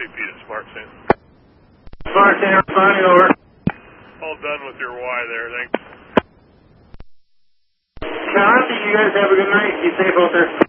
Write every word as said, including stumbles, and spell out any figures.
P to Smart Sam. Smart Sam, responding over. All done with your Y there, thanks. Copy, you guys have a good night. Be safe out there.